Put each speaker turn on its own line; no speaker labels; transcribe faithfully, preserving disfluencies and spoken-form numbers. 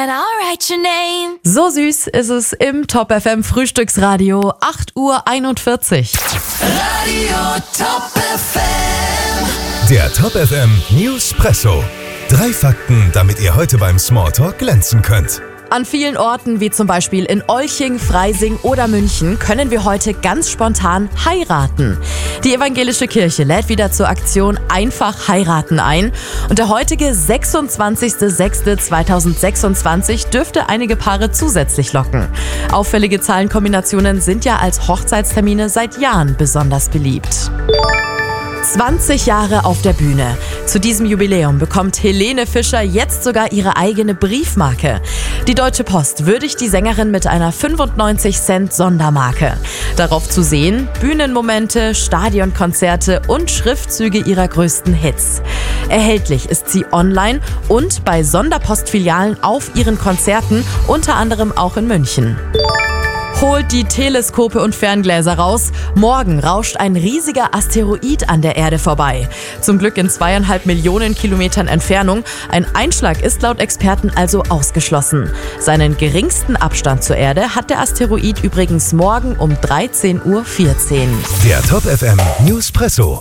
And I'll write your name.
So süß ist es im Top F M Frühstücksradio, acht Uhr einundvierzig.
Radio Top F M.
Der Top F M Newspresso. Drei Fakten, damit ihr heute beim Smalltalk glänzen könnt.
An vielen Orten, wie zum Beispiel in Olching, Freising oder München, können wir heute ganz spontan heiraten. Die evangelische Kirche lädt wieder zur Aktion Einfach heiraten ein. Und der heutige sechsundzwanzigster sechster zweitausendsechsundzwanzig dürfte einige Paare zusätzlich locken. Auffällige Zahlenkombinationen sind ja als Hochzeitstermine seit Jahren besonders beliebt. zwanzig Jahre auf der Bühne. Zu diesem Jubiläum bekommt Helene Fischer jetzt sogar ihre eigene Briefmarke. Die Deutsche Post würdigt die Sängerin mit einer fünfundneunzig Cent Sondermarke. Darauf zu sehen Bühnenmomente, Stadionkonzerte und Schriftzüge ihrer größten Hits. Erhältlich ist sie online und bei Sonderpostfilialen auf ihren Konzerten, unter anderem auch in München. Holt die Teleskope und Ferngläser raus. Morgen rauscht ein riesiger Asteroid an der Erde vorbei. Zum Glück in zweieinhalb Millionen Kilometern Entfernung. Ein Einschlag ist laut Experten also ausgeschlossen. Seinen geringsten Abstand zur Erde hat der Asteroid übrigens morgen um dreizehn Uhr vierzehn.
Der Top F M Newspresso.